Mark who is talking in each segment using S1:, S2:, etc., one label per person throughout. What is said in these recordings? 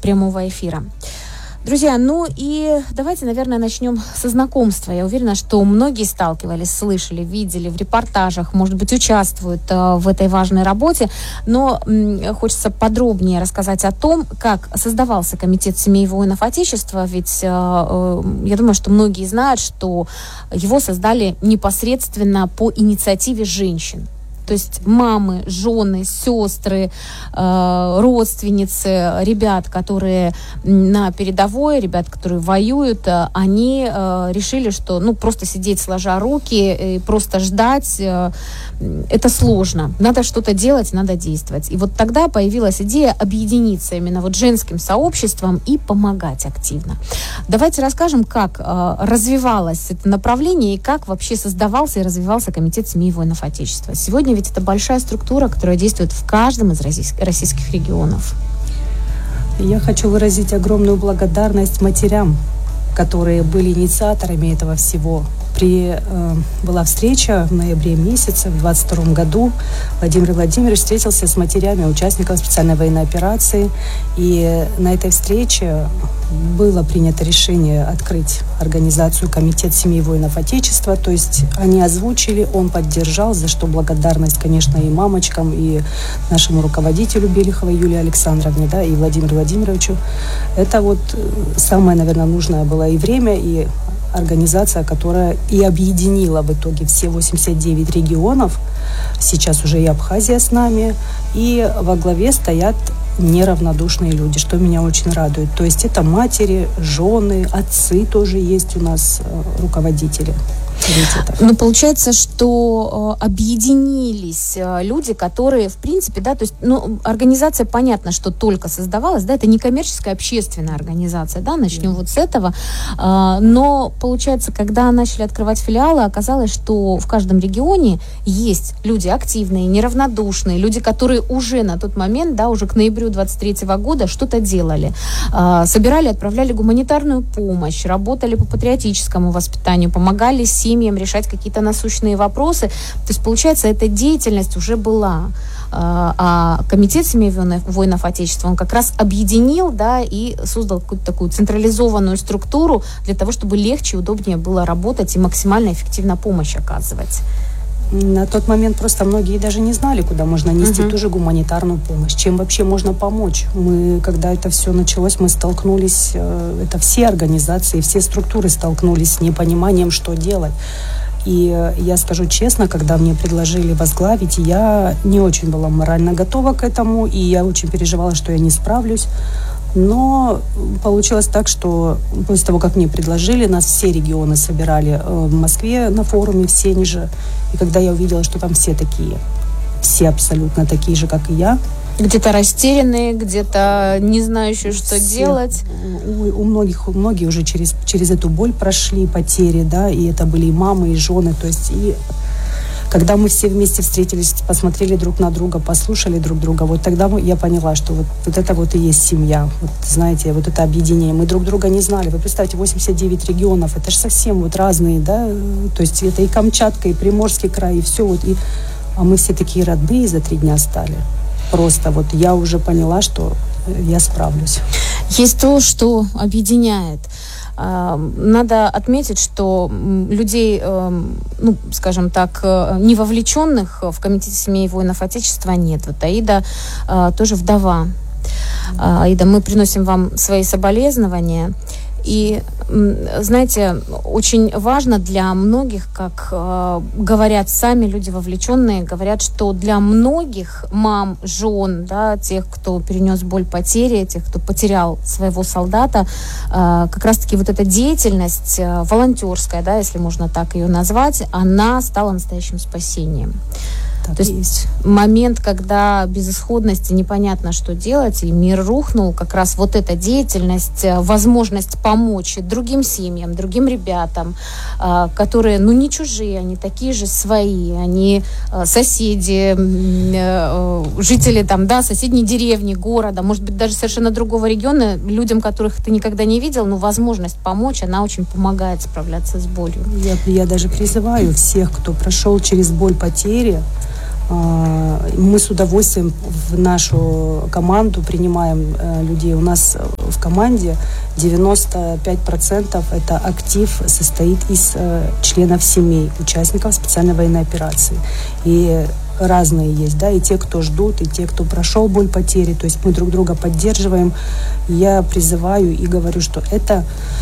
S1: прямого эфира. Друзья, ну и давайте, наверное, начнем со знакомства. Я уверена, что многие сталкивались, слышали, видели в репортажах, может быть, участвуют в этой важной работе, но хочется подробнее рассказать о том, как создавался Комитет семей воинов Отечества, ведь я думаю, что многие знают, что его создали непосредственно по инициативе женщин. То есть мамы, жены, сестры, родственницы, ребят, которые на передовой, ребят, которые воюют, они решили, что просто сидеть сложа руки и просто ждать, это сложно. Надо что-то делать, надо действовать. И вот тогда появилась идея объединиться именно женским сообществом и помогать активно. Давайте расскажем, как развивалось это направление и как вообще создавался и развивался Комитет семей воинов Отечества. Сегодня ведь это большая структура, которая действует в каждом из российских регионов.
S2: Я хочу выразить огромную благодарность матерям, которые были инициаторами этого всего. Была встреча в ноябре месяце, в 22 году. Владимир Владимирович встретился с матерями участников специальной военной операции. И на этой встрече было принято решение открыть организацию Комитет семей воинов Отечества. То есть они озвучили, он поддержал, за что благодарность, конечно, и мамочкам, и нашему руководителю Белиховой Юлии Александровне, и Владимиру Владимировичу. Это самое, наверное, нужное было и время, и организация, которая и объединила в итоге все 89 регионов. Сейчас уже и Абхазия с нами. И во главе стоят неравнодушные люди, что меня очень радует. То есть это матери, жены, отцы тоже есть у нас руководители.
S1: Получается, что объединились люди, которые, в принципе, то есть, организация, понятно, что только создавалась, это не коммерческая, общественная организация, начнем с этого, но, получается, когда начали открывать филиалы, оказалось, что в каждом регионе есть люди активные, неравнодушные, люди, которые уже на тот момент, уже к ноябрю 23 года что-то делали, собирали, отправляли гуманитарную помощь, работали по патриотическому воспитанию, помогали семьям решать какие-то насущные вопросы. То есть, получается, эта деятельность уже была. А Комитет семей воинов Отечества, он как раз объединил, и создал какую-то такую централизованную структуру для того, чтобы легче и удобнее было работать и максимально эффективно помощь оказывать.
S2: На тот момент просто многие даже не знали, куда можно нести ту же гуманитарную помощь, чем вообще можно помочь. Когда это все началось, мы столкнулись, это все организации, все структуры столкнулись с непониманием, что делать. И я скажу честно, когда мне предложили возглавить, я не очень была морально готова к этому, и я очень переживала, что я не справлюсь. Но получилось так, что после того, как мне предложили, нас все регионы собирали в Москве на форуме в Сенеже. И когда я увидела, что там все такие, все абсолютно такие же, как и я.
S1: Где-то растерянные, где-то не знающие, что делать.
S2: Многие уже через эту боль прошли, потери, и это были и мамы, и жены, то есть когда мы все вместе встретились, посмотрели друг на друга, послушали друг друга, тогда я поняла, что это и есть семья. Знаете, это объединение. Мы друг друга не знали. Вы представьте, 89 регионов, это же совсем разные, то есть это и Камчатка, и Приморский край, и все, а мы все такие родные за 3 дня стали. Просто я уже поняла, что я справлюсь.
S1: Есть то, что объединяет. Надо отметить, что людей, скажем так, не вовлеченных в Комитет семей воинов Отечества нет. Аида тоже вдова. Аида, мы приносим вам свои соболезнования. И, знаете, очень важно для многих, как говорят сами люди вовлеченные, говорят, что для многих мам, жен, тех, кто перенес боль потери, тех, кто потерял своего солдата, как раз-таки эта деятельность волонтерская, если можно так ее назвать, она стала настоящим спасением. То есть момент, когда безысходность и непонятно, что делать, и мир рухнул, как раз эта деятельность, возможность помочь другим семьям, другим ребятам, которые, не чужие, они такие же свои, они соседи, жители соседней деревни, города, может быть, даже совершенно другого региона, людям, которых ты никогда не видел, возможность помочь, она очень помогает справляться с болью.
S2: Я даже призываю всех, кто прошел через боль потери, Мы с удовольствием в нашу команду принимаем людей. У нас в команде 95% это актив состоит из членов семей, участников специальной военной операции. И разные есть, да, и те, кто ждут, и те, кто прошел боль потери. То есть мы друг друга поддерживаем. Я призываю и говорю, что это,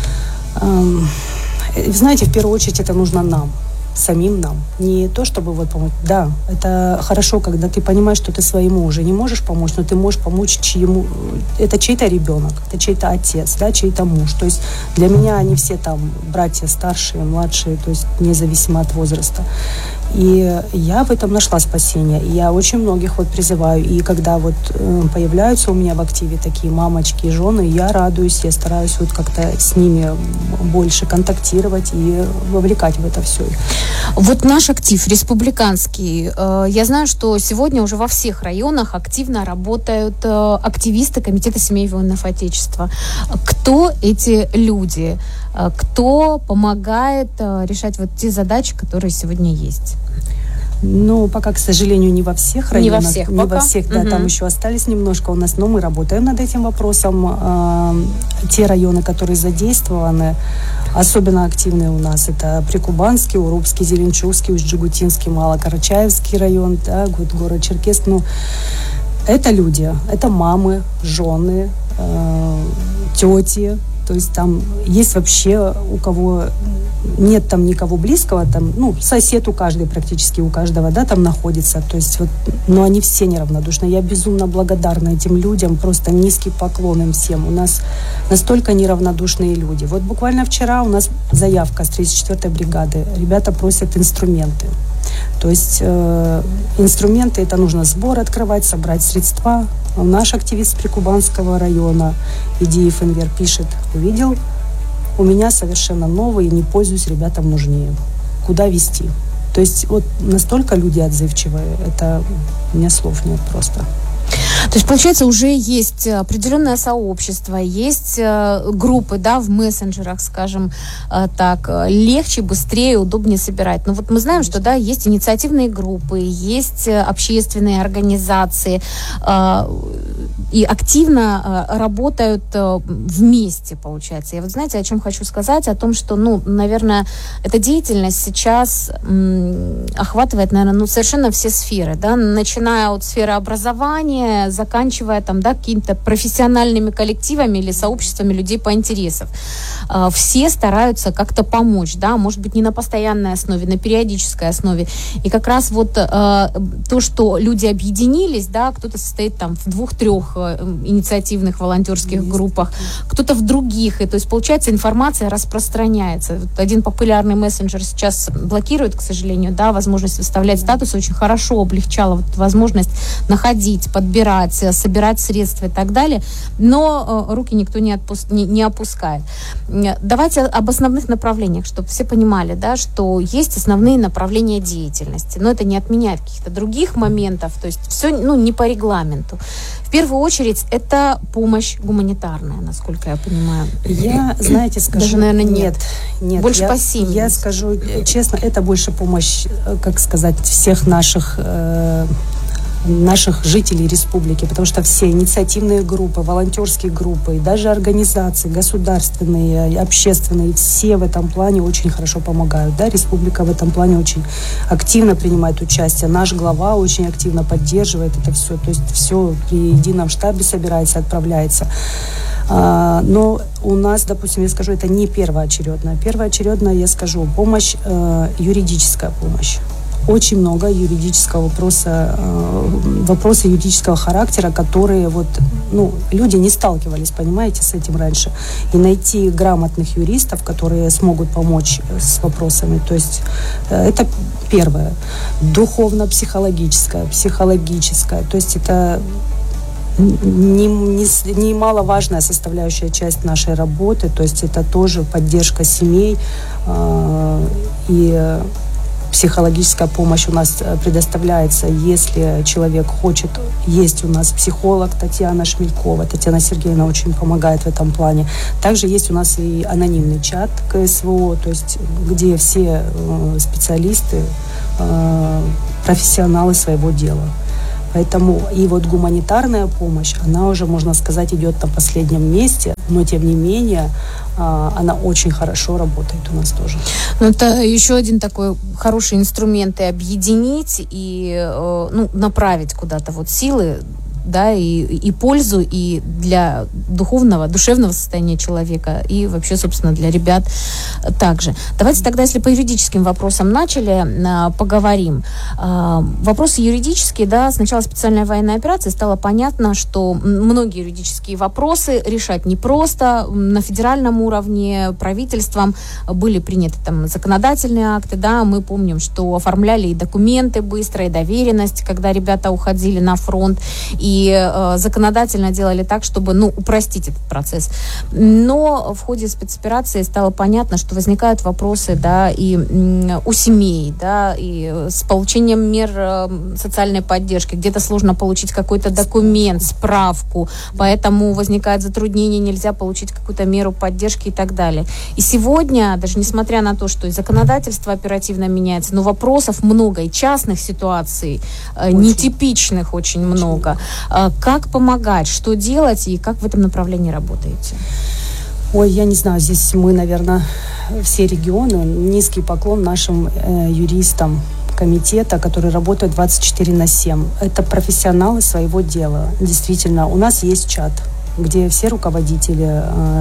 S2: знаете, в первую очередь это нужно нам. Самим нам. Не то, чтобы вот помочь. Да, это хорошо, когда ты понимаешь, что ты своему уже не можешь помочь, но ты можешь помочь чьему... Это чей-то ребенок, это чей-то отец, да, чей-то муж. То есть для меня они все там братья старшие, младшие, то есть независимо от возраста. И я в этом нашла спасение. И я очень многих вот призываю. И когда вот появляются у меня в активе такие мамочки и жены, я радуюсь, я стараюсь вот как-то с ними больше контактировать и вовлекать в это все.
S1: Вот наш актив республиканский. Я знаю, что сегодня уже во всех районах активно работают активисты Комитета семей воинов Отечества. Кто эти люди? Кто помогает решать вот те задачи, которые сегодня есть?
S2: Ну, пока, к сожалению, не во всех районах.
S1: Не во всех,
S2: да, там еще остались немножко у нас, но мы работаем над этим вопросом. Те районы, которые задействованы, особенно активные у нас, это Прикубанский, Урупский, Зеленчугский, Усть-Джигутинский, Малокарачаевский район, да, город Черкесск. Ну, это люди, это мамы, жены, тети. То есть там есть вообще у кого нет там никого близкого, там, ну, сосед у каждой практически, у каждого, да, там находится. То есть вот, но они все неравнодушны. Я безумно благодарна этим людям, просто низкий поклон им всем. У нас настолько неравнодушные люди. Вот буквально вчера у нас заявка с 34-й бригады. Ребята просят инструменты. То есть инструменты, это нужно сбор открывать, собрать средства. Наш активист Прикубанского района Идиев Энвер пишет: увидел, у меня совершенно новые, не пользуюсь, ребятам нужнее. Куда везти? То есть вот настолько люди отзывчивые, это у меня слов нет просто.
S1: То есть, получается, уже есть определенное сообщество, есть группы, да, в мессенджерах, скажем так, легче, быстрее, удобнее собирать. Но вот мы знаем, что, да, есть инициативные группы, есть общественные организации, и активно работают вместе, получается. Я вот, знаете, о чем хочу сказать? О том, что, ну, наверное, эта деятельность сейчас охватывает, наверное, ну, совершенно все сферы, да, начиная от сферы образования, заканчивая там, да, какими-то профессиональными коллективами или сообществами людей по интересам. Все стараются как-то помочь, да, может быть, не на постоянной основе, на периодической основе. И как раз вот то, что люди объединились, да, кто-то состоит там в 2-3 инициативных волонтерских группах, кто-то в других, и то есть, получается, информация распространяется. Вот один популярный мессенджер сейчас блокирует, к сожалению, да, возможность выставлять статусы, очень хорошо облегчала вот возможность находить, подбирать, собирать средства и так далее, но руки никто не опускает. Давайте об основных направлениях, чтобы все понимали, да, что есть основные направления деятельности, но это не отменяет каких-то других моментов, то есть все, ну, не по регламенту. В первую очередь это помощь гуманитарная, насколько я понимаю.
S2: Я, знаете, скажу...
S1: Даже, наверное, нет.
S2: Больше
S1: по семье.
S2: Я скажу честно, это больше помощь, как сказать, всех наших жителей республики, потому что все инициативные группы, волонтерские группы, и даже организации государственные, общественные, все в этом плане очень хорошо помогают. Да? Республика в этом плане очень активно принимает участие. Наш глава очень активно поддерживает это все. То есть все при едином штабе собирается, отправляется. Но у нас, допустим, я скажу, это не первоочередная. Первоочередная, я скажу, помощь, юридическая помощь. Очень много юридического вопроса юридического характера, которые вот, ну, люди не сталкивались, понимаете, с этим раньше. И найти грамотных юристов, которые смогут помочь с вопросами. То есть это первое. Духовно-психологическое, психологическое. То есть это немаловажная составляющая часть нашей работы. То есть это тоже поддержка семей и Психологическая помощь у нас предоставляется, если человек хочет. Есть у нас психолог Татьяна Шмелькова. Татьяна Сергеевна очень помогает в этом плане. Также есть у нас и анонимный чат КСВО, то есть где все специалисты, профессионалы своего дела. Поэтому и вот гуманитарная помощь, она уже, можно сказать, идет на последнем месте, но тем не менее она очень хорошо работает у нас тоже.
S1: Ну, это еще один такой хороший инструмент и объединить, и направить куда-то вот силы, да, и пользу и для духовного, душевного состояния человека, и вообще, собственно, для ребят также. Давайте тогда, если по юридическим вопросам начали, поговорим. Вопросы юридические, да, с начала специальной военной операции стало понятно, что многие юридические вопросы решать непросто. На федеральном уровне правительством были приняты там законодательные акты, да, мы помним, что оформляли и документы быстро, и доверенность, когда ребята уходили на фронт, и законодательно делали так, чтобы, упростить этот процесс. Но в ходе спецоперации стало понятно, что возникают вопросы, да, и у семей, да, и с получением мер социальной поддержки. Где-то сложно получить какой-то документ, справку, поэтому возникает затруднение, нельзя получить какую-то меру поддержки и так далее. И сегодня, даже несмотря на то, что и законодательство оперативно меняется, но вопросов много, и частных ситуаций, нетипичных очень много. Как помогать, что делать и как в этом направлении работаете?
S2: Ой, я не знаю, здесь мы, наверное, все регионы. Низкий поклон нашим юристам комитета, которые работают 24/7. Это профессионалы своего дела. Действительно, у нас есть чат, где все руководители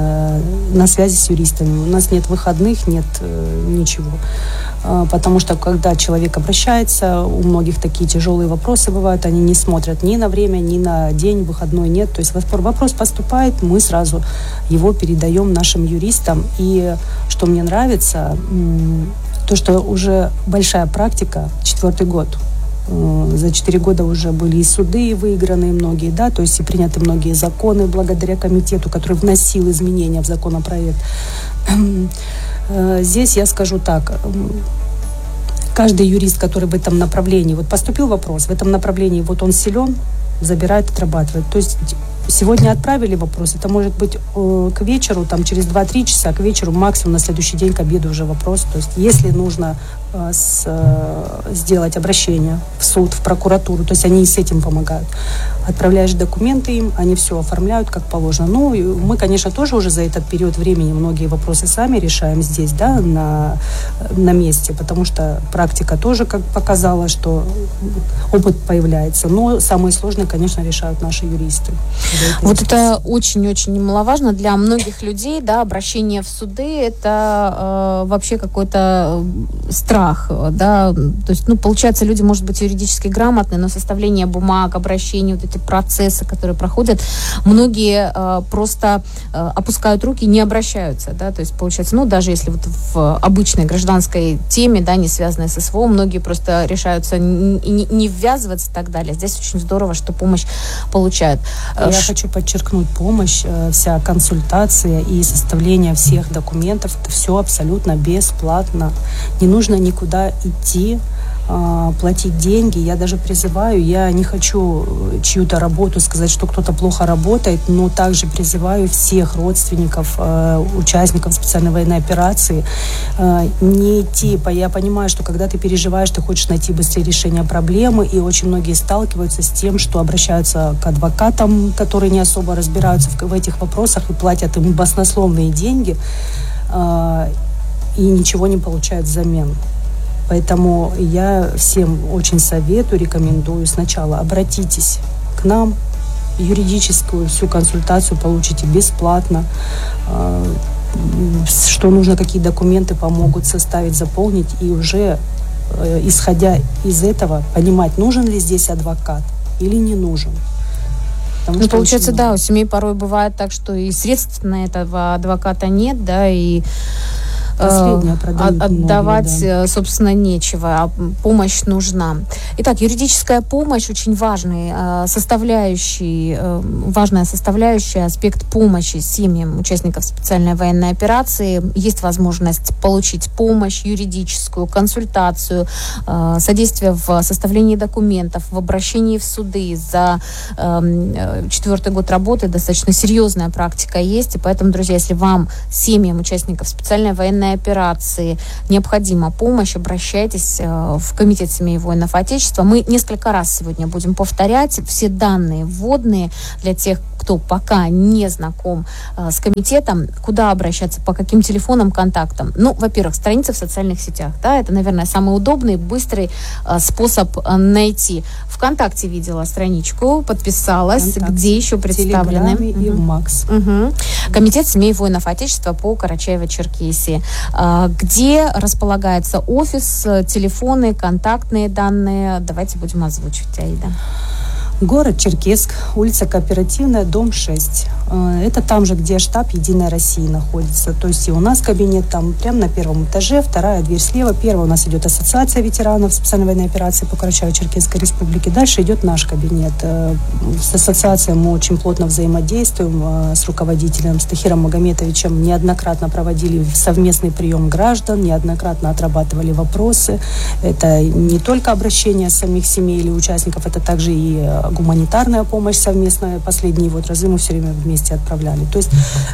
S2: на связи с юристами. У нас нет выходных, нет ничего. Потому что, когда человек обращается, у многих такие тяжелые вопросы бывают, они не смотрят ни на время, ни на день, выходной нет. То есть вопрос поступает, мы сразу его передаем нашим юристам. И что мне нравится, то, что уже большая практика, 4-й год. За 4 года уже были и суды выиграны многие, да, то есть и приняты многие законы благодаря комитету, который вносил изменения в законопроект. Здесь я скажу так. Каждый юрист, который в этом направлении, вот поступил вопрос, в этом направлении вот он силен, забирает, отрабатывает. То есть сегодня отправили вопрос, это может быть к вечеру, там через 2-3 часа, к вечеру максимум на следующий день к обеду уже вопрос. То есть если нужно сделать обращение в суд, в прокуратуру, то есть они и с этим помогают. Отправляешь документы им, они все оформляют как положено. Ну, мы, конечно, тоже уже за этот период времени многие вопросы сами решаем здесь, да, на месте, потому что практика тоже как показала, что опыт появляется. Но самые сложные, конечно, решают наши юристы.
S1: Вот это очень-очень немаловажно для многих людей, да, обращение в суды, это вообще какой-то страх, да, то есть, получается, люди, может быть, юридически грамотные, но составление бумаг, обращения, вот эти процессы, которые проходят, многие просто опускают руки, не обращаются, да, то есть, получается, даже если вот в обычной гражданской теме, да, не связанной с СВО, многие просто решаются не ввязываться и так далее. Здесь очень здорово, что помощь получают.
S2: Я хочу подчеркнуть, помощь, вся консультация и составление всех документов, это все абсолютно бесплатно. Не нужно никуда идти, платить деньги. Я даже призываю, я не хочу чью-то работу сказать, что кто-то плохо работает, но также призываю всех родственников, участников специальной военной операции не идти. Я понимаю, что когда ты переживаешь, ты хочешь найти быстрее решение проблемы, и очень многие сталкиваются с тем, что обращаются к адвокатам, которые не особо разбираются в этих вопросах и платят им баснословные деньги, и ничего не получают взамен. Поэтому я всем очень советую, рекомендую сначала обратитесь к нам, юридическую всю консультацию получите бесплатно, что нужно, какие документы помогут составить, заполнить, и уже исходя из этого понимать, нужен ли здесь адвокат или не нужен.
S1: Получается, да, у семей порой бывает так, что и средств на этого адвоката нет, да, и отдавать,
S2: многие, да.
S1: Собственно, нечего, а помощь нужна. Итак, юридическая помощь очень важная составляющая, аспект помощи семьям участников специальной военной операции. Есть возможность получить помощь юридическую, консультацию, содействие в составлении документов, в обращении в суды. За 4-й год работы достаточно серьезная практика есть, и поэтому, друзья, если вам, семьям участников специальной военной операции, необходима помощь, обращайтесь в Комитет семей воинов Отечества. Мы несколько раз сегодня будем повторять все данные вводные для тех, кто пока не знаком с комитетом, куда обращаться, по каким телефонам, контактам. Ну, во-первых, страница в социальных сетях, да, это, наверное, самый удобный, быстрый способ найти. ВКонтакте видела страничку, подписалась, где еще представлены.
S2: И в МАКС.
S1: Комитет семей воинов Отечества по Карачаево-Черкесии. Где располагается офис, телефоны, контактные данные. Давайте будем озвучивать, Аида.
S2: Город Черкесск, улица Кооперативная, дом 6. Это там же, где штаб «Единой России» находится. То есть и у нас кабинет там прямо на первом этаже, вторая дверь слева. Первая у нас идет Ассоциация ветеранов специальной военной операции по Карачаево-Черкесской республике. Дальше идет наш кабинет. С ассоциацией мы очень плотно взаимодействуем с руководителем, с Тахиром Магометовичем. Неоднократно проводили совместный прием граждан, неоднократно отрабатывали вопросы. Это не только обращение самих семей или участников, это также и гуманитарная помощь совместная. Последние разы мы все время вместе отправляли. То есть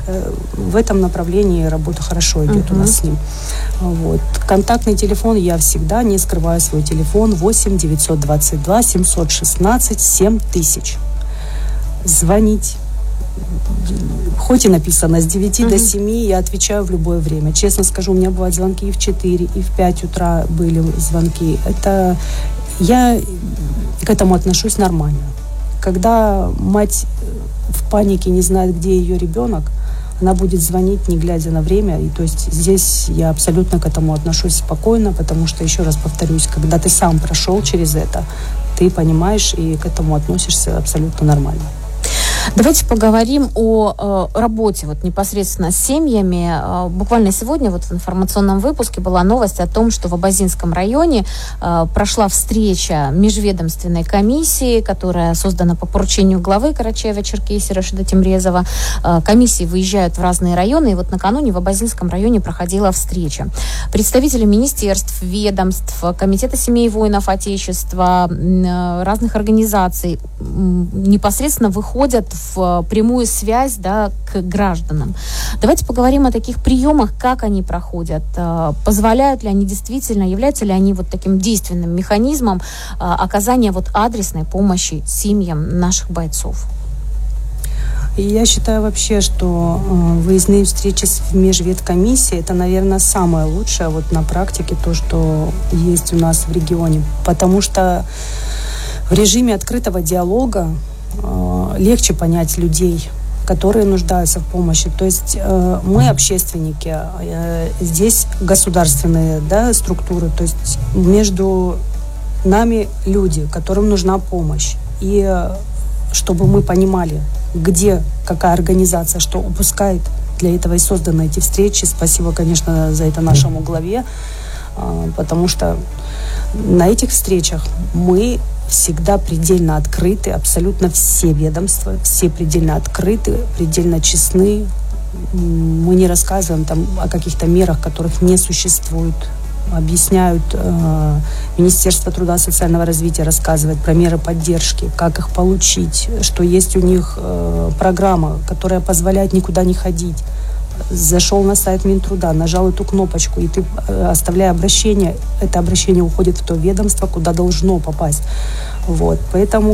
S2: в этом направлении работа хорошо идет у нас с ним. Вот. Контактный телефон, я всегда не скрываю свой телефон, 8 922 716 7000. Звонить. Хоть и написано с 9 до 7, я отвечаю в любое время. Честно скажу, у меня бывают звонки и в 4, и в 5 утра были звонки. Это я к этому отношусь нормально. Когда мать в панике не знает, где ее ребенок, она будет звонить, не глядя на время. И то есть здесь я абсолютно к этому отношусь спокойно, потому что, еще раз повторюсь, когда ты сам прошел через это, ты понимаешь и к этому относишься абсолютно нормально.
S1: Давайте поговорим о работе непосредственно с семьями. Буквально сегодня в информационном выпуске была новость о том, что в Абазинском районе прошла встреча межведомственной комиссии, которая создана по поручению главы Карачаево-Черкесии Рашида Темрезова. Комиссии выезжают в разные районы, и накануне в Абазинском районе проходила встреча. Представители министерств, ведомств, Комитета семей воинов Отечества, разных организаций непосредственно выходят в прямую связь, к гражданам. Давайте поговорим о таких приемах, как они проходят, позволяют ли они действительно, являются ли они таким действенным механизмом оказания адресной помощи семьям наших бойцов.
S2: Я считаю вообще, что выездные встречи в межведкомиссии это, наверное, самое лучшее на практике, то, что есть у нас в регионе. Потому что в режиме открытого диалога легче понять людей, которые нуждаются в помощи. То есть мы общественники, здесь государственные структуры, то есть между нами люди, которым нужна помощь. И чтобы мы понимали, где какая организация что упускает, для этого и созданы эти встречи. Спасибо, конечно, за это нашему главе, потому что на этих встречах мы всегда предельно открыты, абсолютно все ведомства, все предельно открыты, предельно честны. Мы не рассказываем о каких-то мерах, которых не существует. Объясняют, Министерство труда и социального развития рассказывает про меры поддержки, как их получить, что есть у них программа, которая позволяет никуда не ходить. Зашел на сайт Минтруда, нажал эту кнопочку, и ты, оставляя обращение, это обращение уходит в то ведомство, куда должно попасть. Поэтому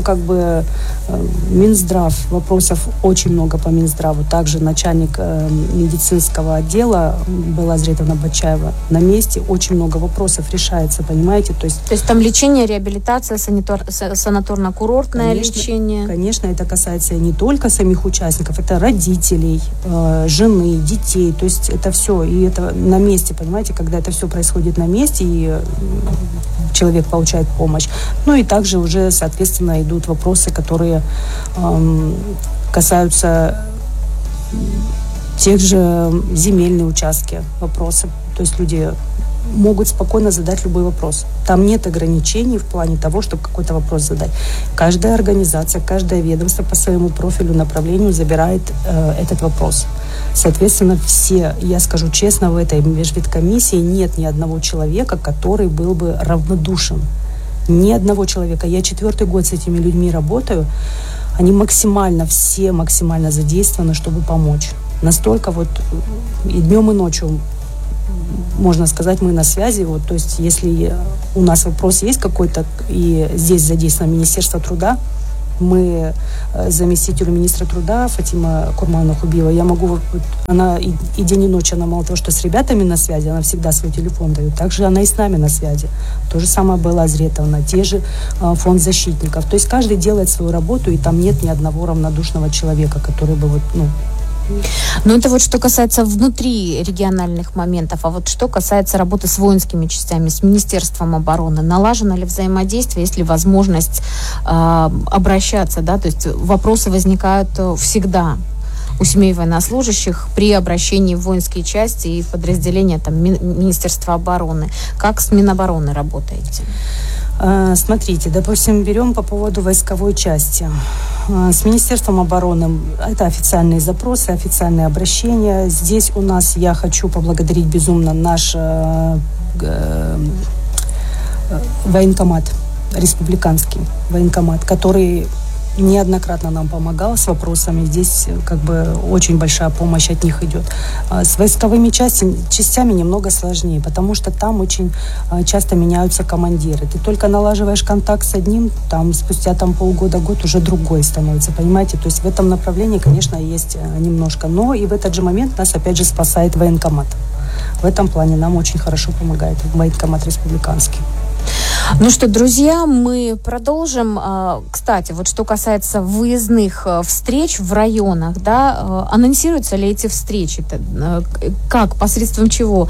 S2: Минздрав, вопросов очень много по Минздраву. Также начальник медицинского отдела Белла Азретовна Бачаева на месте. Очень много вопросов решается, понимаете? То есть
S1: там лечение, реабилитация, санаторно-курортное лечение?
S2: Конечно, это касается не только самих участников, это родителей, жены, детей. То есть это все, и это на месте, понимаете, когда это все происходит на месте, и человек получает помощь. И также уже, соответственно, идут вопросы, которые касаются тех же земельные участки вопросы. То есть люди могут спокойно задать любой вопрос. Там нет ограничений в плане того, чтобы какой-то вопрос задать. Каждая организация, каждое ведомство по своему профилю, направлению забирает этот вопрос. Соответственно, все, я скажу честно, в этой межветкомиссии нет ни одного человека, который был бы равнодушен. Ни одного человека. Я 4-й год с этими людьми работаю. Они все максимально задействованы, чтобы помочь. Настолько вот и днем, и ночью, можно сказать, мы на связи. Вот, то есть, если у нас вопрос есть какой-то, и здесь задействовано Министерство труда, мы заместителю министра труда Фатима Курмановна-Хубиева, я могу, она и день, и ночь, она мало того, что с ребятами на связи, она всегда свой телефон дает, также она и с нами на связи. То же самое Белла Азретовна, те же фонд защитников. То есть каждый делает свою работу, и там нет ни одного равнодушного человека, который бы вот,
S1: Но это вот что касается внутри региональных моментов, а вот что касается работы с воинскими частями, с Министерством обороны, налажено ли взаимодействие, есть ли возможность обращаться, да, то есть вопросы возникают всегда у семей военнослужащих при обращении в воинские части и подразделения там, Министерства обороны. Как с Минобороны работаете?
S2: Смотрите, допустим, берем по поводу войсковой части. С Министерством обороны это официальные запросы, официальные обращения. Здесь у нас, я хочу поблагодарить безумно наш военкомат, республиканский военкомат, который неоднократно нам помогал с вопросами. Здесь как бы очень большая помощь от них идет. С войсковыми частями немного сложнее, потому что там очень часто меняются командиры. Ты только налаживаешь контакт с одним, там спустя полгода-год уже другой становится, понимаете? То есть в этом направлении, конечно, есть немножко. Но и в этот же момент нас опять же спасает военкомат. В этом плане нам очень хорошо помогает военкомат республиканский.
S1: Ну что, друзья, мы продолжим. Кстати, вот что касается выездных встреч в районах, да, анонсируются ли эти встречи? Как, посредством чего?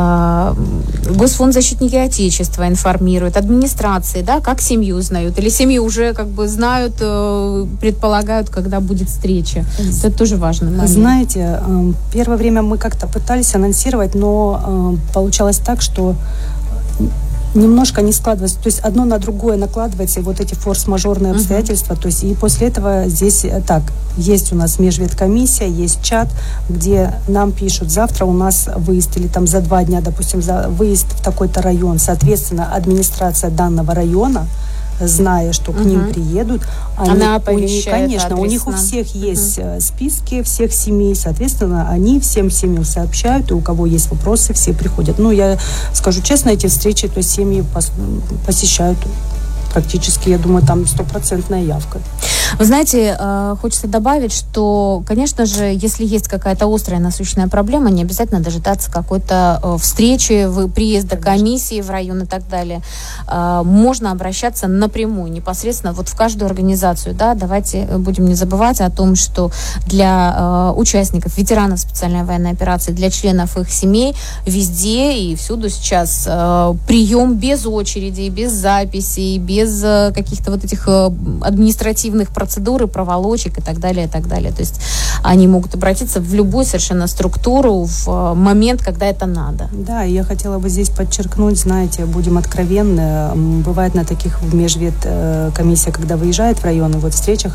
S1: Госфонд защитники Отечества информирует, администрации, да, как семьи узнают? Или семьи уже как бы знают, предполагают, когда будет встреча? Это тоже важно. Момент.
S2: Знаете, первое время мы как-то пытались анонсировать, но получалось так, что немножко не складывается, то есть одно на другое накладывается, и вот эти форс-мажорные обстоятельства, то есть и после этого здесь так, есть у нас межветкомиссия, есть чат, где нам пишут, завтра у нас выезд, или там за 2 дня, допустим, за выезд в такой-то район, соответственно, администрация данного района, зная, что к ним приедут,
S1: она оповещает,
S2: конечно, адресно. У них у всех есть списки всех семей, соответственно, они всем семьям сообщают, и у кого есть вопросы, все приходят. Ну, я скажу честно, эти встречи, то есть семьи посещают практически, я думаю, там 100% явка.
S1: Вы знаете, хочется добавить, что, конечно же, если есть какая-то острая насущная проблема, не обязательно дожидаться какой-то встречи, приезда комиссии в район и так далее. Можно обращаться напрямую, непосредственно вот в каждую организацию. Да? Давайте будем не забывать о том, что для участников, ветеранов специальной военной операции, для членов их семей везде и всюду сейчас прием без очереди, без записей, без каких-то вот этих административных процедуры, проволочек и так далее, и так далее. То есть они могут обратиться в любую совершенно структуру в момент, когда это надо.
S2: Да, и я хотела бы здесь подчеркнуть, знаете, будем откровенны, бывает на таких межветкомиссиях, когда выезжают в районы, вот встречах,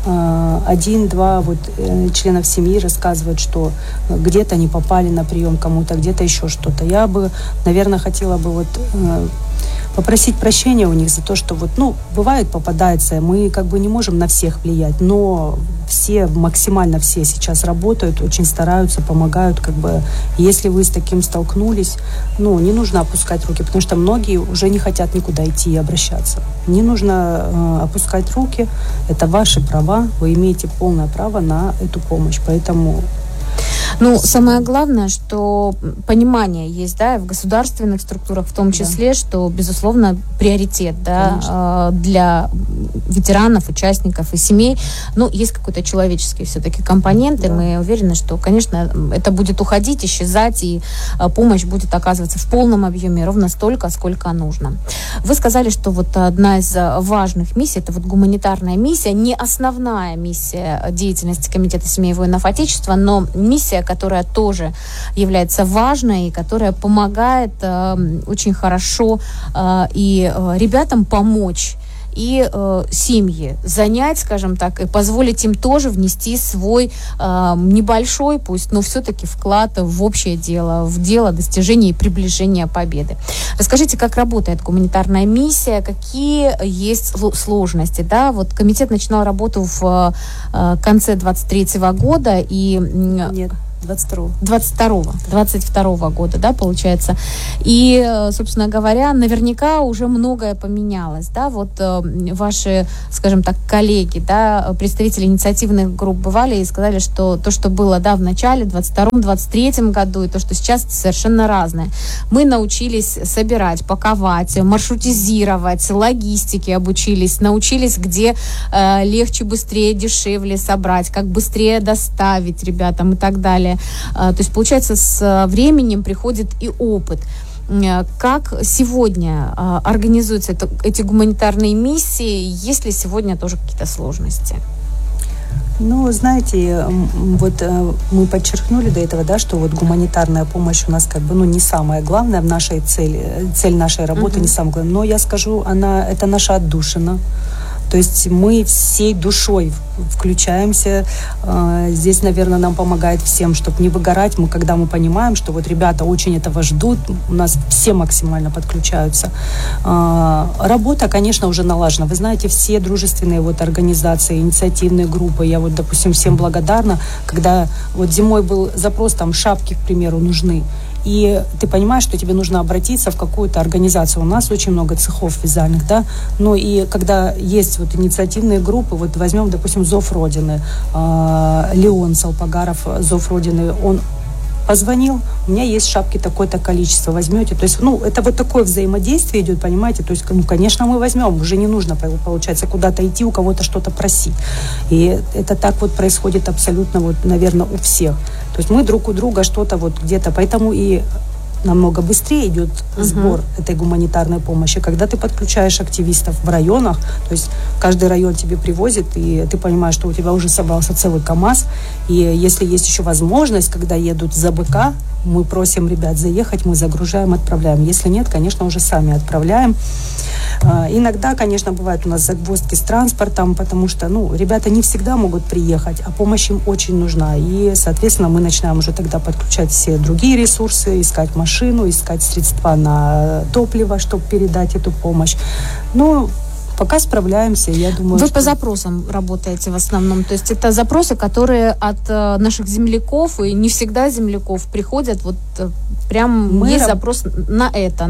S2: 1-2 вот членов семьи рассказывают, что где-то они попали на прием кому-то, где-то еще что-то. Я бы, наверное, хотела бы вот попросить прощения у них за то, что вот, бывает, попадается, мы как бы не можем на всех влиять, но все, максимально все сейчас работают, очень стараются, помогают, как бы, если вы с таким столкнулись, не нужно опускать руки, потому что многие уже не хотят никуда идти и обращаться. Не нужно опускать руки, это ваши права, вы имеете полное право на эту помощь, поэтому...
S1: Самое главное, что понимание есть, да, в государственных структурах в том числе, что, безусловно, приоритет, да, для ветеранов, участников и семей. Есть какой-то человеческий все-таки компонент, и мы уверены, что, конечно, это будет уходить, исчезать, и помощь будет оказываться в полном объеме ровно столько, сколько нужно. Вы сказали, что вот одна из важных миссий, это вот гуманитарная миссия, не основная миссия деятельности Комитета семей воинов Отечества, но миссия, которая тоже является важной, и которая помогает очень хорошо и ребятам помочь, и семьи занять, скажем так, и позволить им тоже внести свой небольшой, пусть, но все-таки вклад в общее дело, в дело достижения и приближения победы. Расскажите, как работает гуманитарная миссия, какие есть сложности, да? Вот комитет начинал работу в конце 23 года и...
S2: Нет.
S1: 22 года, да, получается. И, собственно говоря, наверняка уже многое поменялось, да, вот ваши, скажем так, коллеги, да, представители инициативных групп бывали и сказали, что то, что было, да, в начале, 22-23 году, и то, что сейчас, совершенно разное. Мы научились собирать, паковать, маршрутизировать, логистике обучились, научились, где легче, быстрее, дешевле собрать, как быстрее доставить ребятам и так далее. То есть, получается, с временем приходит и опыт. Как сегодня организуются эти гуманитарные миссии? Есть ли сегодня тоже какие-то сложности?
S2: Ну, знаете, вот мы подчеркнули до этого, да, что вот гуманитарная помощь у нас как бы, ну, не самое главное в нашей цели. Цель нашей работы не самое главное. Но я скажу, это наша отдушина. То есть мы всей душой включаемся. Здесь, наверное, нам помогает всем, чтобы не выгорать. Когда мы понимаем, что вот ребята очень этого ждут, у нас все максимально подключаются. Работа, конечно, уже налажена. Вы знаете, все дружественные вот организации, инициативные группы, я вот, допустим, всем благодарна, когда вот зимой был запрос, там шапки, к примеру, нужны. И ты понимаешь, что тебе нужно обратиться в какую-то организацию. У нас очень много цехов вязальных, да. Ну и когда есть вот инициативные группы, вот возьмем, допустим, «Зов Родины», Леон Салпагаров, «Зов Родины», он позвонил, у меня есть шапки такое-то количество, возьмете. То есть, ну, это вот такое взаимодействие идет, понимаете? То есть, ну, конечно, мы возьмем, уже не нужно, получается, куда-то идти, у кого-то что-то просить. И это так вот происходит абсолютно, вот, наверное, у всех. То есть мы друг у друга что-то вот где-то, поэтому и намного быстрее идет сбор этой гуманитарной помощи. Когда ты подключаешь активистов в районах, то есть каждый район тебе привозит, и ты понимаешь, что у тебя уже собрался целый КАМАЗ, и если есть еще возможность, когда едут за БК, мы просим ребят заехать, мы загружаем, отправляем. Если нет, конечно, уже сами отправляем. Иногда, конечно, бывают у нас загвоздки с транспортом, потому что, ну, ребята не всегда могут приехать, а помощь им очень нужна. И, соответственно, мы начинаем уже тогда подключать все другие ресурсы, искать машину, искать средства на топливо, чтобы передать эту помощь. Ну, пока справляемся, я думаю,
S1: Вы по запросам работаете в основном, то есть это запросы, которые от наших земляков, и не всегда земляков, приходят, вот прям есть запрос на это.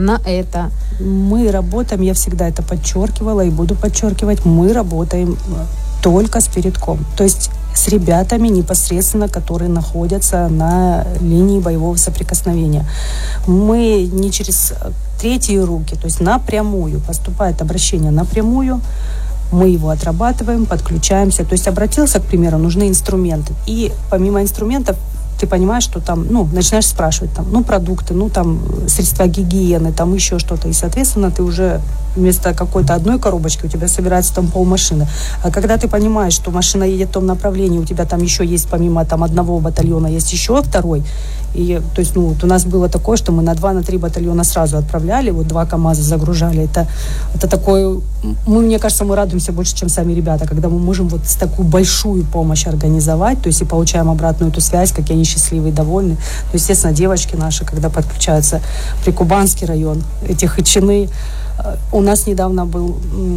S2: Мы работаем, я всегда это подчеркивала и буду подчеркивать, мы работаем только с передком, то есть с ребятами непосредственно, которые находятся на линии боевого соприкосновения. Мы не через третьи руки, то есть напрямую, поступает обращение напрямую, мы его отрабатываем, подключаемся. То есть обратился, к примеру, нужны инструменты. И помимо инструментов ты понимаешь, что там, ну, начинаешь спрашивать, там, ну, продукты, ну, там, средства гигиены, там, еще что-то. И, соответственно, ты уже вместо какой-то одной коробочки у тебя собирается там полмашины. А когда ты понимаешь, что машина едет в том направлении, у тебя там еще есть, помимо там одного батальона, есть еще второй. И, то есть, ну, вот у нас было такое, что мы на 2-3 батальона сразу отправляли, вот 2 КАМАЗа загружали. Это такое, мне кажется, мы радуемся больше, чем сами ребята, когда мы можем вот такую большую помощь организовать, то есть и получаем обратную эту связь, какие они счастливые и довольны. Ну, естественно, девочки наши, когда подключаются, Прикубанский район, эти Хачины. У нас недавно был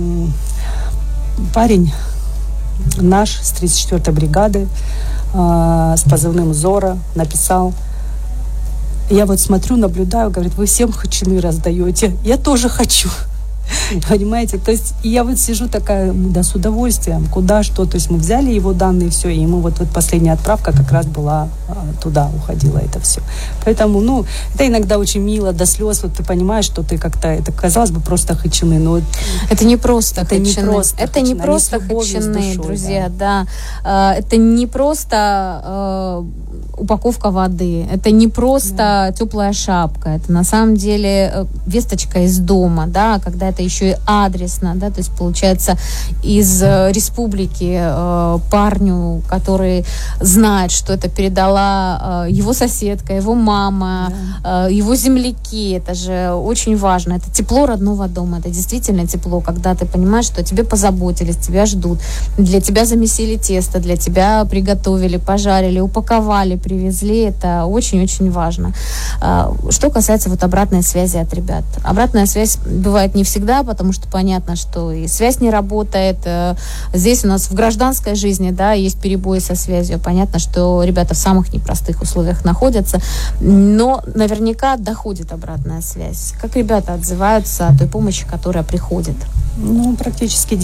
S2: парень наш с 34-й бригады с позывным «Зора», написал. Я вот смотрю, наблюдаю, говорит, вы всем Хачины раздаете. Я тоже хочу. Понимаете? То есть я вот сижу такая, да, с удовольствием, куда, что. То есть мы взяли его данные, все, и мы вот последняя отправка как раз была туда, уходила это все. Поэтому, ну, это иногда очень мило, до слез. Вот ты понимаешь, что ты как-то, это казалось бы просто Хачины, но
S1: это не просто
S2: это
S1: Хачины.
S2: Не просто
S1: это не просто Хачины, друзья, да. Это не просто упаковка воды, это не просто теплая шапка, это на самом деле весточка из дома, да, когда это еще и адресно, да, то есть получается из республики парню, который знает, что это передала его соседка, его мама, его земляки, это же очень важно, это тепло родного дома, это действительно тепло, когда ты понимаешь, что о тебе позаботились, тебя ждут, для тебя замесили тесто, для тебя приготовили, пожарили, упаковали, привезли, это очень-очень важно. Что касается вот обратной связи от ребят. Обратная связь бывает не всегда, потому что понятно, что и связь не работает. Здесь у нас в гражданской жизни, да, есть перебои со связью. Понятно, что ребята в самых непростых условиях находятся, но наверняка доходит обратная связь. Как ребята отзываются о той помощи, которая приходит?
S2: Ну, практически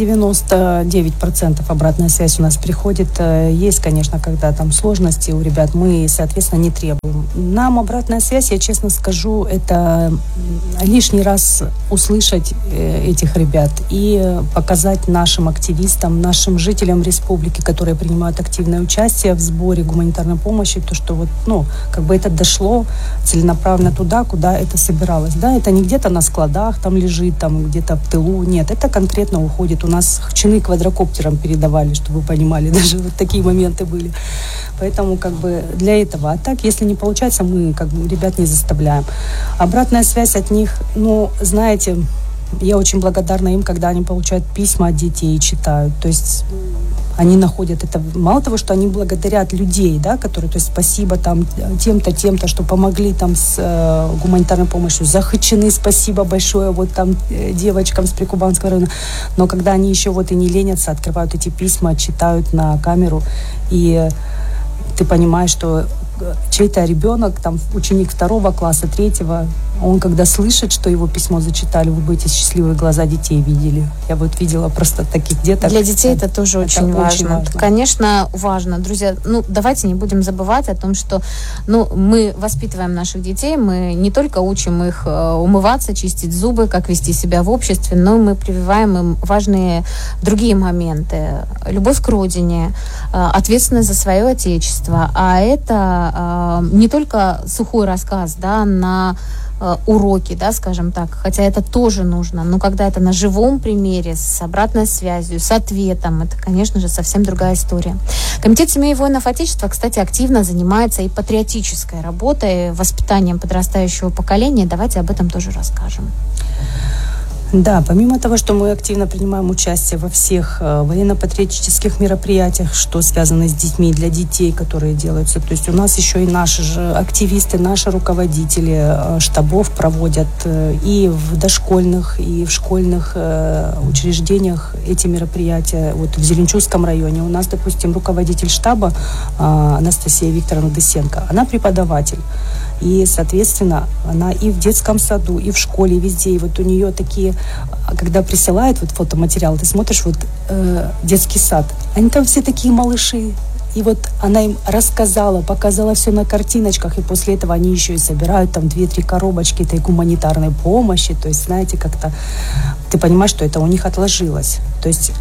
S2: 99% обратная связь у нас приходит. Есть, конечно, когда там сложности у ребят, мы, соответственно, не требуем. Нам обратная связь, я честно скажу, это лишний раз услышать этих ребят и показать нашим активистам, нашим жителям республики, которые принимают активное участие в сборе гуманитарной помощи, то, что вот, ну, как бы это дошло целенаправленно туда, куда это собиралось. Да, это не где-то на складах там лежит, там где-то в тылу, нет, это конкретно уходит. У нас чины квадрокоптером передавали, чтобы вы понимали, даже вот такие моменты были. Поэтому как бы для этого. А так, если не получается, мы как бы ребят не заставляем. Обратная связь от них, ну, знаете, я очень благодарна им, когда они получают письма от детей и читают. То есть они находят это, мало того, что они благодарят людей, да, которые, то есть спасибо там тем-то, что помогли там с гуманитарной помощью, Захычины, спасибо большое вот там девочкам с Прикубанского района, но когда они еще вот и не ленятся, открывают эти письма, читают на камеру, и ты понимаешь, что чей-то ребенок, там, ученик 2 класса, 3, он когда слышит, что его письмо зачитали, вы бы эти счастливые глаза детей видели. Я вот видела просто таких деток.
S1: Для детей это тоже очень важно. Конечно, важно. Друзья, ну, давайте не будем забывать о том, что, ну, мы воспитываем наших детей, мы не только учим их умываться, чистить зубы, как вести себя в обществе, но мы прививаем им важные другие моменты. Любовь к родине, ответственность за свое отечество. А это не только сухой рассказ, да, на уроки, да, скажем так, хотя это тоже нужно, но когда это на живом примере, с обратной связью, с ответом, это, конечно же, совсем другая история. Комитет семей воинов Отечества, кстати, активно занимается и патриотической работой, воспитанием подрастающего поколения. Давайте об этом тоже расскажем.
S2: Да, помимо того, что мы активно принимаем участие во всех военно-патриотических мероприятиях, что связано с детьми, для детей, которые делаются, то есть у нас еще и наши же активисты, наши руководители штабов проводят и в дошкольных, и в школьных учреждениях эти мероприятия. Вот в Зеленчурском районе у нас, допустим, руководитель штаба Анастасия Викторовна Дысенко, она преподаватель. И, соответственно, она и в детском саду, и в школе, и везде. И вот у нее такие, когда присылают вот фотоматериал, ты смотришь вот детский сад, они там все такие малыши. И вот она им рассказала, показала все на картиночках, и после этого они еще и собирают там 2-3 коробочки этой гуманитарной помощи. То есть, знаете, как-то ты понимаешь, что это у них отложилось. То есть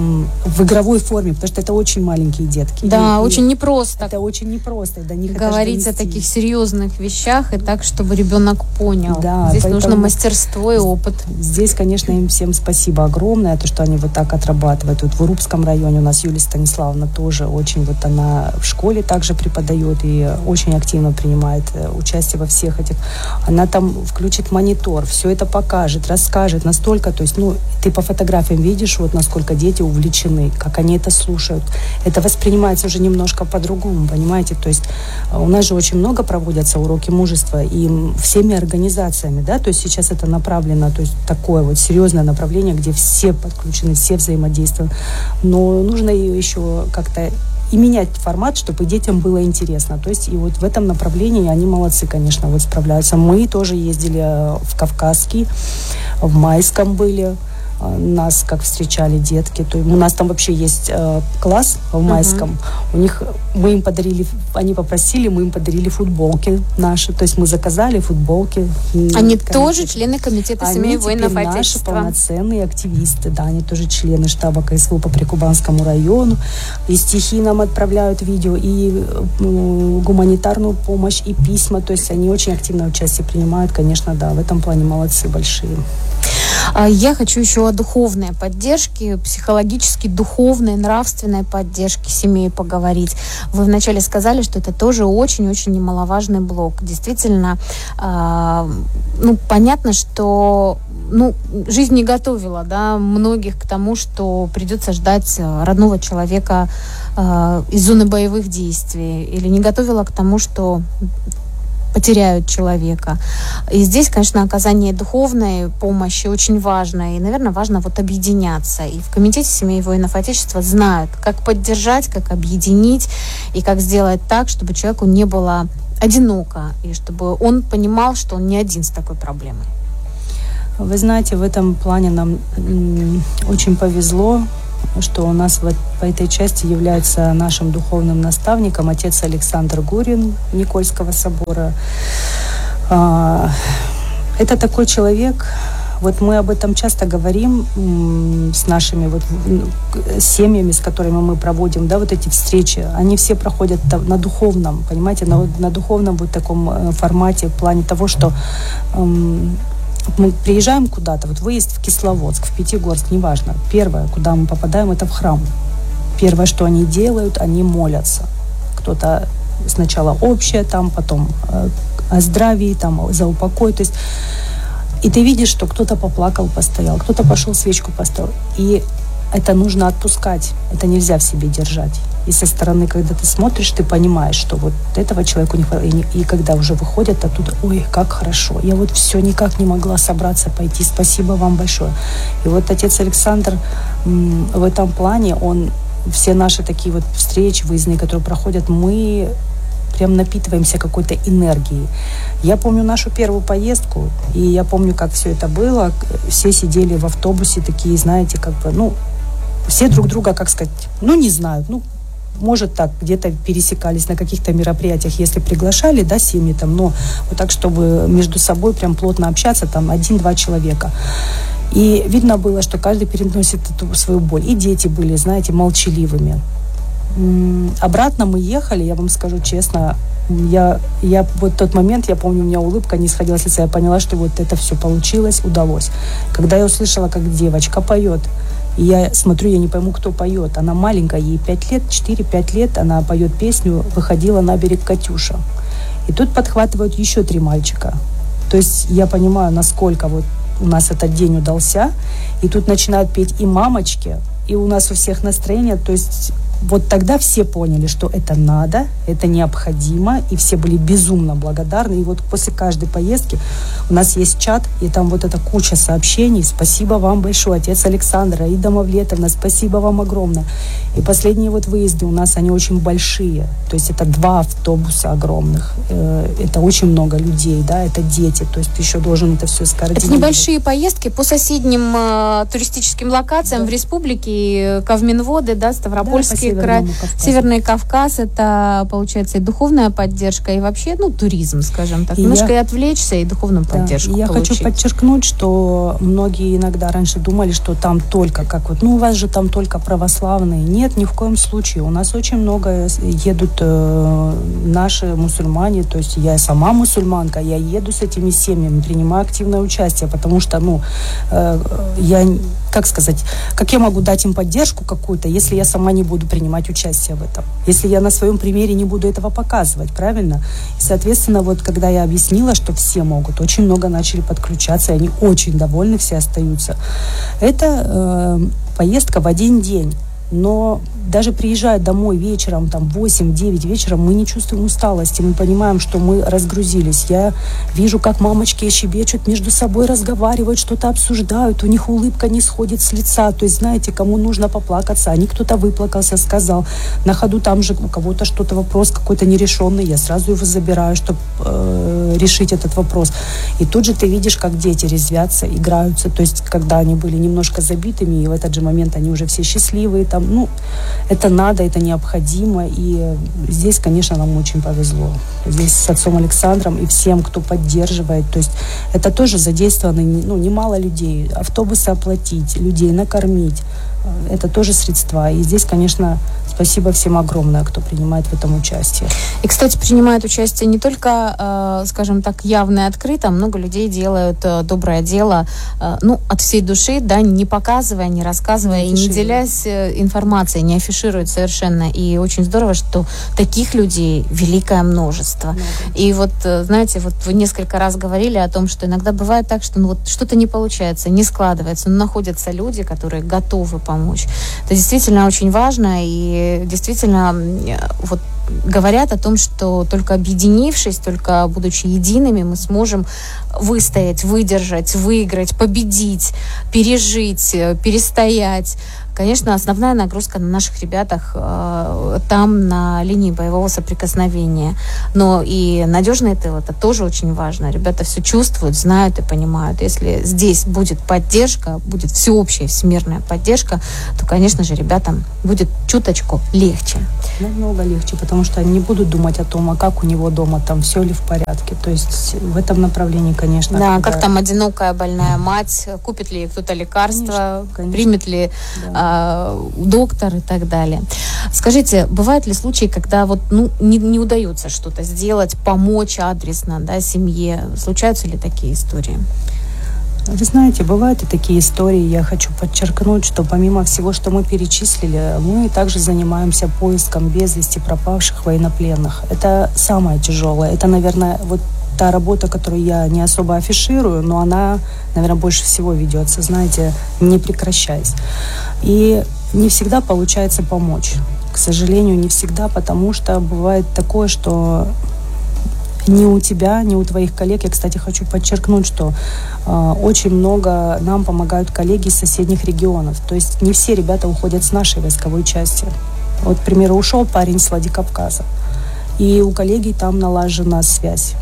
S2: в игровой форме, потому что это очень маленькие детки.
S1: Да, очень непросто.
S2: Это очень непросто. До них
S1: говорить о таких серьезных вещах и так, чтобы ребенок понял.
S2: Да,
S1: здесь нужно мастерство и опыт.
S2: Здесь, конечно, им всем спасибо огромное, то, что они вот так отрабатывают. Вот в Урупском районе у нас Юлия Станиславовна тоже очень, вот она в школе также преподает и очень активно принимает участие во всех этих. Она там включит монитор, все это покажет, расскажет настолько, то есть, ну, ты по фотографиям видишь, вот насколько дети увлечены, как они это слушают. Это воспринимается уже немножко по-другому, понимаете? То есть у нас же очень много проводятся уроки мужества и всеми организациями, да, то есть сейчас это направлено, то есть такое вот серьезное направление, где все подключены, все взаимодействуют. Но нужно еще как-то и менять формат, чтобы детям было интересно. То есть и вот в этом направлении они молодцы, конечно, вот справляются. Мы тоже ездили в Кавказский, в Майском были. Нас как встречали детки. То у нас там вообще есть класс в Майском. У них мы им подарили, они попросили, мы им подарили футболки наши. То есть мы заказали футболки.
S1: Они тоже члены комитета семей воинов Отечества.
S2: Наши полноценные активисты, да, они тоже члены штаба КСВ по Прикубанскому району. И стихи нам отправляют, видео, и гуманитарную помощь, и письма. То есть они очень активное участие принимают, конечно, да, в этом плане молодцы большие.
S1: Я хочу еще о духовной поддержке, психологической, духовной, нравственной поддержке семей поговорить. Вы вначале сказали, что это тоже очень-очень немаловажный блок. Действительно, понятно, что жизнь не готовила, да, многих к тому, что придется ждать родного человека из зоны боевых действий, или не готовила к тому, что потеряют человека. И здесь, конечно, оказание духовной помощи очень важно. И, наверное, важно объединяться. И в Комитете семей воинов Отечества знают, как поддержать, как объединить, и как сделать так, чтобы человеку не было одиноко, и чтобы он понимал, что он не один с такой проблемой.
S2: Вы знаете, в этом плане нам очень повезло, что у нас по этой части является нашим духовным наставником отец Александр Гурин Никольского собора. Это такой человек, мы об этом часто говорим с нашими семьями, с которыми мы проводим, да, эти встречи, они все проходят на духовном, понимаете, на духовном таком формате, в плане того, что мы приезжаем куда-то, выезд в Кисловодск, в Пятигорск, неважно. Первое, куда мы попадаем, это в храм. Первое, что они делают, они молятся. Кто-то сначала общее, потом о здравии, за упокой. То есть, и ты видишь, что кто-то поплакал, постоял, кто-то пошел свечку поставил. И это нужно отпускать, это нельзя в себе держать. И со стороны, когда ты смотришь, ты понимаешь, что этого человеку не хватает. И когда уже выходят оттуда, ой, как хорошо. Я все никак не могла собраться пойти. Спасибо вам большое. И отец Александр в этом плане, он все наши такие встречи выездные, которые проходят, мы прям напитываемся какой-то энергией. Я помню нашу первую поездку, и я помню, как все это было. Все сидели в автобусе такие, знаете, все друг друга, как сказать, не знают, может так, где-то пересекались на каких-то мероприятиях, если приглашали, да, семьи но так, чтобы между собой прям плотно общаться, 1-2 человека. И видно было, что каждый переносит эту свою боль. И дети были, знаете, молчаливыми. Обратно мы ехали, я вам скажу честно, я тот момент, я помню, у меня улыбка не сходила с лица, я поняла, что это все получилось, удалось. Когда я услышала, как девочка поет, и я смотрю, я не пойму, кто поет. Она маленькая, ей 5 лет, 4-5 лет, она поет песню «Выходила на берег Катюша». И тут подхватывают еще 3 мальчика. То есть я понимаю, насколько у нас этот день удался. И тут начинают петь и мамочки, и у нас у всех настроение. То есть тогда все поняли, что это надо, это необходимо, и все были безумно благодарны. И после каждой поездки у нас есть чат, и там эта куча сообщений. Спасибо вам большое, отец Александр, Аида Мавлетовна, спасибо вам огромное. И последние выезды у нас, они очень большие. То есть это 2 автобуса огромных. Это очень много людей, да, это дети. То есть ты еще должен это все скоординировать.
S1: Это небольшие поездки по соседним туристическим локациям, да, в республике, Кавминводы, да, Ставропольский, да, край, Северный Кавказ. Это, получается, и духовная поддержка, и вообще, туризм, скажем так. Немножко и отвлечься, и духовную поддержку
S2: я
S1: получить.
S2: Хочу подчеркнуть, что многие иногда раньше думали, что там только у вас же там только православные. Нет, ни в коем случае. У нас очень много едут наши мусульмане, то есть я сама мусульманка, я еду с этими семьями, принимаю активное участие, потому что, я, как я могу дать им поддержку какую-то, если я сама не буду принимать участие в этом, если я на своем примере не буду этого показывать, правильно? И, соответственно, когда я объяснила, что все могут, очень много начали подключаться, и они очень довольны, все остаются. Это поездка в один день. Но даже приезжая домой вечером, 8-9 вечера, мы не чувствуем усталости, мы понимаем, что мы разгрузились. Я вижу, как мамочки щебечут, между собой разговаривают, что-то обсуждают, у них улыбка не сходит с лица. То есть, знаете, кому нужно поплакаться, кто-то выплакался, сказал. На ходу там же у кого-то что-то, вопрос какой-то нерешенный, я сразу его забираю, чтобы решить этот вопрос. И тут же ты видишь, как дети резвятся, играются. То есть, когда они были немножко забитыми, и в этот же момент они уже все счастливые, это надо, это необходимо, и здесь, конечно, нам очень повезло. Здесь с отцом Александром и всем, кто поддерживает, то есть это тоже задействовано, немало людей, автобусы оплатить, людей накормить, это тоже средства, и здесь, конечно, Спасибо всем огромное, кто принимает в этом участие.
S1: И, кстати, принимают участие не только, скажем так, явно и открыто. Много людей делают доброе дело, от всей души, да, не показывая, не рассказывая и не делясь информацией, не афишируют совершенно. И очень здорово, что таких людей великое множество. И вот, знаете, вот вы несколько раз говорили о том, что иногда бывает так, что что-то не получается, не складывается, но находятся люди, которые готовы помочь. Это действительно очень важно, и действительно вот говорят о том, что только объединившись, только будучи едиными, мы сможем выстоять, выдержать, выиграть, победить, пережить, перестоять. Конечно, основная нагрузка на наших ребятах там, на линии боевого соприкосновения. Но и надежный тыл, это тоже очень важно. Ребята все чувствуют, знают и понимают. Если здесь будет поддержка, будет всеобщая всемирная поддержка, то, конечно же, ребятам будет чуточку легче.
S2: Намного легче, потому что они не будут думать о том, а как у него дома, там все ли в порядке. То есть в этом направлении, конечно.
S1: Да, как там одинокая больная мать, купит ли кто-то лекарства, конечно. Примет ли доктор и так далее. Скажите, бывают ли случаи, когда не удается что-то сделать, помочь адресно, да, семье? Случаются ли такие истории?
S2: Вы знаете, бывают и такие истории. Я хочу подчеркнуть, что помимо всего, что мы перечислили, мы также занимаемся поиском без вести пропавших военнопленных. Это самое тяжелое. Это, наверное, та работа, которую я не особо афиширую, но она, наверное, больше всего ведется, знаете, не прекращаясь. И не всегда получается помочь. К сожалению, не всегда, потому что бывает такое, что ни у тебя, ни у твоих коллег. Я, кстати, хочу подчеркнуть, что очень много нам помогают коллеги из соседних регионов. То есть не все ребята уходят с нашей войсковой части. Вот, к примеру, ушел парень с Владикавказа, и у коллеги там налажена связь.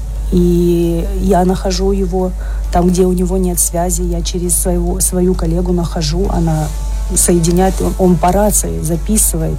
S2: И я нахожу его там, где у него нет связи, я через свою коллегу нахожу, она соединяет, он по рации записывает.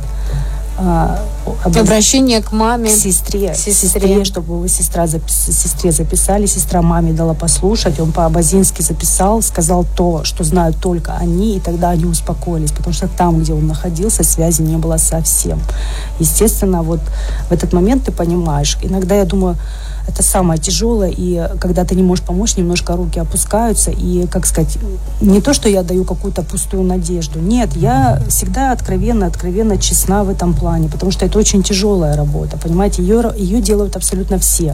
S1: Обращение к маме,
S2: к сестре, чтобы его сестре записали, сестра маме дала послушать, он по-абазински записал, сказал то, что знают только они, и тогда они успокоились, потому что там, где он находился, связи не было совсем. Естественно, вот в этот момент ты понимаешь, иногда я думаю, это самое тяжелое, и когда ты не можешь помочь, немножко руки опускаются, и, как сказать, не то, что я даю какую-то пустую надежду, нет, я всегда откровенно честна в этом плане, потому что это очень тяжелая работа, понимаете, ее делают абсолютно все.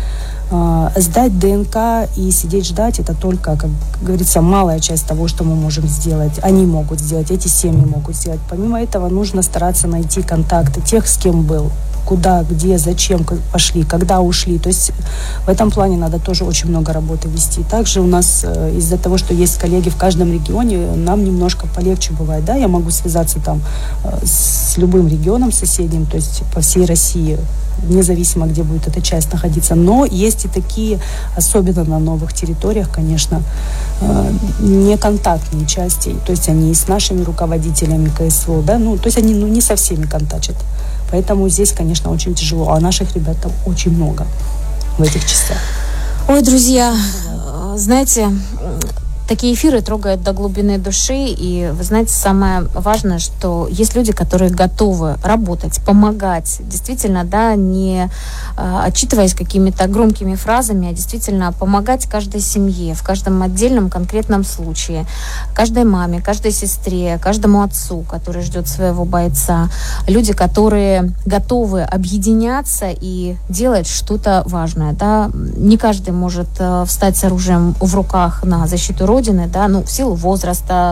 S2: Сдать ДНК и сидеть ждать, это только, как говорится, малая часть того, что мы можем сделать. Они могут сделать, эти семьи могут сделать. Помимо этого нужно стараться найти контакты тех, с кем был, куда, где, зачем пошли, когда ушли. То есть в этом плане надо тоже очень много работы вести. Также у нас из-за того, что есть коллеги в каждом регионе, нам немножко полегче бывает. Да, я могу связаться там с любым регионом соседним, то есть по всей России, независимо, где будет эта часть находиться. Но есть и такие, особенно на новых территориях, конечно, неконтактные части. То есть они и с нашими руководителями КСО, да, то есть они не со всеми контачат. Поэтому здесь, конечно, очень тяжело. А наших ребят там очень много в этих частях.
S1: Ой, друзья, знаете, такие эфиры трогают до глубины души, и, вы знаете, самое важное, что есть люди, которые готовы работать, помогать, действительно, да, не отчитываясь какими-то громкими фразами, а действительно помогать каждой семье, в каждом отдельном конкретном случае, каждой маме, каждой сестре, каждому отцу, который ждет своего бойца, люди, которые готовы объединяться и делать что-то важное, да, не каждый может встать с оружием в руках на защиту Родины, да, в силу возраста,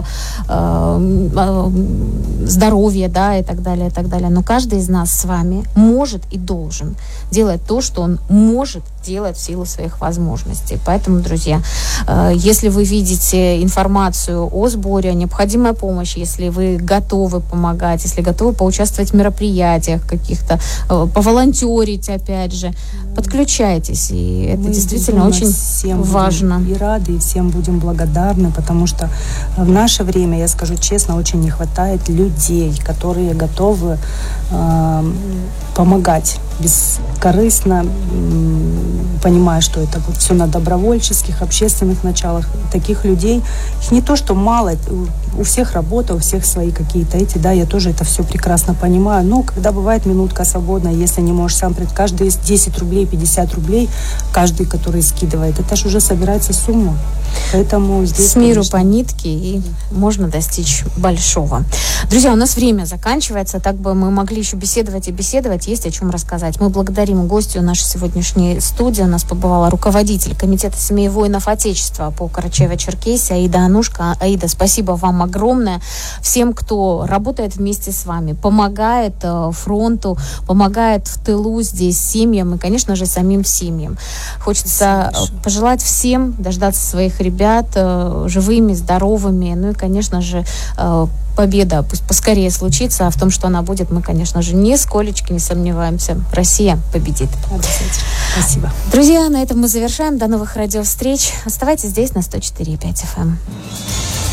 S1: здоровья, да, и так далее, и так далее. Но каждый из нас с вами может и должен делать то, что он может делать в силу своих возможностей. Поэтому, друзья, если вы видите информацию о сборе, необходимая помощь, если вы готовы помогать, если готовы поучаствовать в мероприятиях каких-то, поволонтерить, опять же, подключайтесь. И это действительно очень важно.
S2: И рады, и всем будем благодарны, потому что в наше время, я скажу честно, очень не хватает людей, которые готовы помогать бескорыстно, понимая, что это вот все на добровольческих, общественных началах. Таких людей, их не то, что мало, у всех работа, у всех свои какие-то эти, да, я тоже это все прекрасно понимаю. Но когда бывает минутка свободная, если не можешь сам, каждый 10 рублей, 50 рублей, каждый, который скидывает, это же уже собирается сумма. Поэтому здесь,
S1: с миру
S2: конечно,
S1: по нитке, и можно достичь большого. Друзья, у нас время заканчивается, так бы мы могли еще беседовать и беседовать, есть о чем рассказать. Мы благодарим гостью нашей сегодняшней студии. У нас побывала руководитель Комитета семей воинов Отечества по Карачаево-Черкесии Аида Анушко. Аида, спасибо вам огромное. Всем, кто работает вместе с вами, помогает фронту, помогает в тылу здесь семьям и, конечно же, самим семьям. Хочется пожелать всем дождаться своих ребят живыми, здоровыми, ну и, конечно же, победа пусть поскорее случится, а в том, что она будет, мы, конечно же, нисколечки не сомневаемся. Россия победит.
S2: Обязательно. Спасибо.
S1: Друзья, на этом мы завершаем. До новых радиовстреч. Оставайтесь здесь на 104.5 FM.